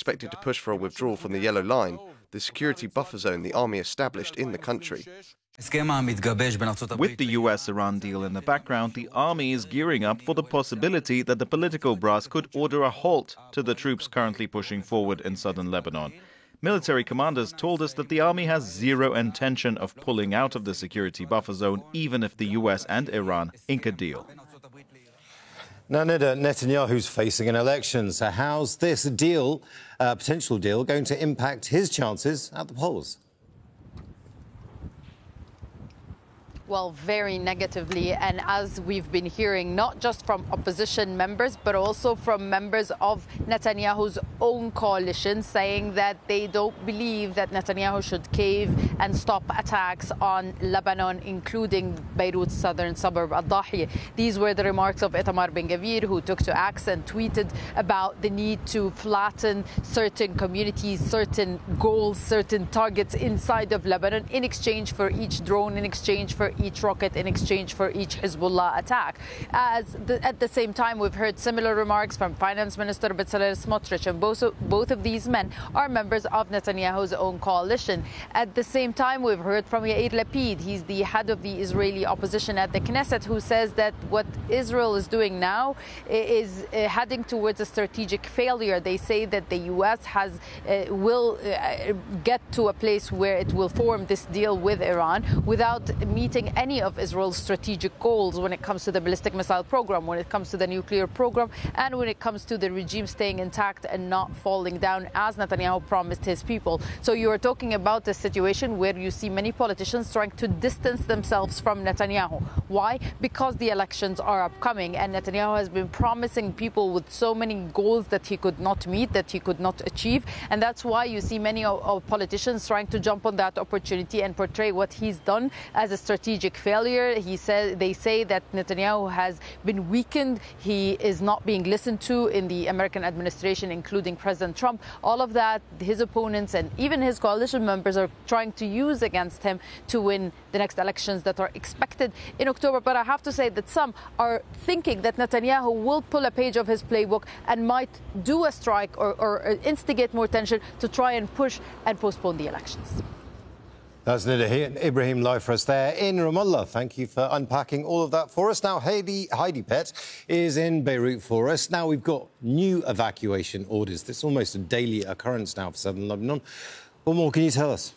expected to push for a withdrawal from the Yellow Line, the security buffer zone the army established in the country. With the US-Iran deal in the background, the army is gearing up for the possibility that the political brass could order a halt to the troops currently pushing forward in southern Lebanon. Military commanders told us that the army has zero intention of pulling out of the security buffer zone, even if the US and Iran ink a deal. Now, Nida, Netanyahu's facing an election, so how's this deal, potential deal, going to impact his chances at the polls? Well, very negatively, and as we've been hearing, not just from opposition members, but also from members of Netanyahu's own coalition, saying that they don't believe that Netanyahu should cave and stop attacks on Lebanon, including Beirut's southern suburb, Al-Dahiya. These were the remarks of Itamar Ben-Gvir, who took to X and tweeted about the need to flatten certain communities, certain goals, certain targets inside of Lebanon in exchange for each drone, in exchange for each rocket, in exchange for each Hezbollah attack. At the same time, we've heard similar remarks from Finance Minister Bezalel Smotrich, and both of these men are members of Netanyahu's own coalition. At the same time, we've heard from Yair Lapid. He's the head of the Israeli opposition at the Knesset, who says that what Israel is doing now is heading towards a strategic failure. They say that the U.S. will get to a place where it will form this deal with Iran without meeting any of Israel's strategic goals when it comes to the ballistic missile program, when it comes to the nuclear program, and when it comes to the regime staying intact and not falling down as Netanyahu promised his people. So you are talking about a situation where you see many politicians trying to distance themselves from Netanyahu. Why? Because the elections are upcoming, and Netanyahu has been promising people with so many goals that he could not meet, that he could not achieve, and that's why you see many of politicians trying to jump on that opportunity and portray what he's done as a strategic failure. They say that Netanyahu has been weakened. He is not being listened to in the American administration, including President Trump. All of that, his opponents and even his coalition members are trying to use against him to win the next elections that are expected in October. But I have to say that some are thinking that Netanyahu will pull a page of his playbook and might do a strike or instigate more tension to try and push and postpone the elections. That's Nida Ibrahim live for us there in Ramallah. Thank you for unpacking all of that for us. Now, Heidi Pett is in Beirut for us. Now, we've got new evacuation orders. This is almost a daily occurrence now for southern Lebanon. What more can you tell us?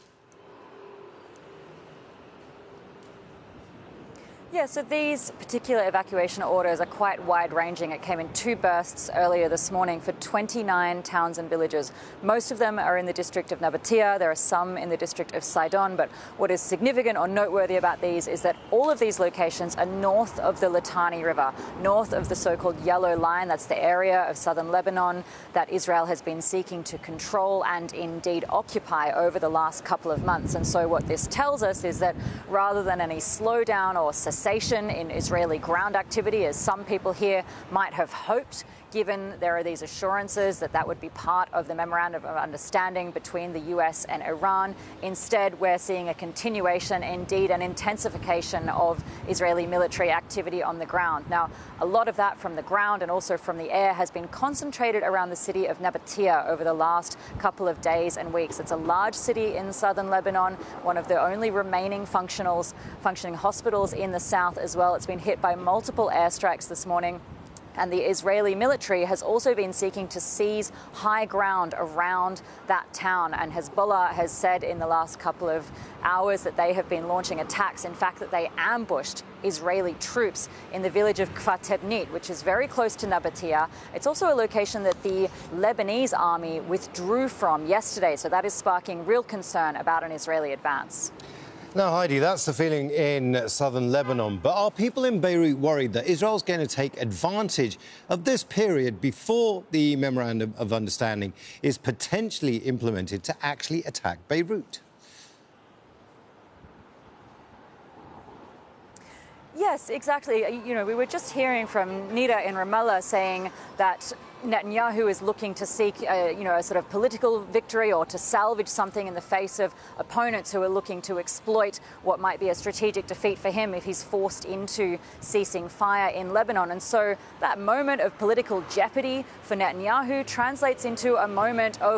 Yeah, so these particular evacuation orders are quite wide-ranging. It came in two bursts earlier this morning for 29 towns and villages. Most of them are in the district of Nabatea. There are some in the district of Sidon. But what is significant or noteworthy about these is that all of these locations are north of the Litani River, north of the so-called Yellow Line. That's the area of southern Lebanon that Israel has been seeking to control and indeed occupy over the last couple of months. And so what this tells us is that rather than any slowdown or cessation in Israeli ground activity, as some people here might have hoped, given there are these assurances that that would be part of the memorandum of understanding between the US and Iran. Instead, we're seeing a continuation, indeed an intensification of Israeli military activity on the ground. Now, a lot of that from the ground and also from the air has been concentrated around the city of Nabatea over the last couple of days and weeks. It's a large city in southern Lebanon, one of the only remaining functioning hospitals in the south as well. It's been hit by multiple airstrikes this morning. And the Israeli military has also been seeking to seize high ground around that town. And Hezbollah has said in the last couple of hours that they have been launching attacks. In fact, that they ambushed Israeli troops in the village of Kfar Tebnit, which is very close to Nabatea. It's also a location that the Lebanese army withdrew from yesterday. So that is sparking real concern about an Israeli advance. Now, Heidi, that's the feeling in southern Lebanon. But are people in Beirut worried that Israel's going to take advantage of this period before the Memorandum of Understanding is potentially implemented to actually attack Beirut? Yes, exactly. You know, we were just hearing from Nida in Ramallah saying that Netanyahu is looking to seek, a sort of political victory or to salvage something in the face of opponents who are looking to exploit what might be a strategic defeat for him if he's forced into ceasing fire in Lebanon. And so that moment of political jeopardy for Netanyahu translates into a moment of